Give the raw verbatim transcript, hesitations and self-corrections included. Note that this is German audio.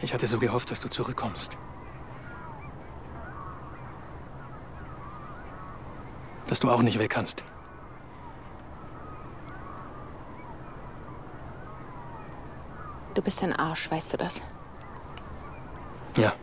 Ich hatte so gehofft, dass du zurückkommst. Dass du auch nicht weg kannst. Du bist ein Arsch, weißt du das? Ja.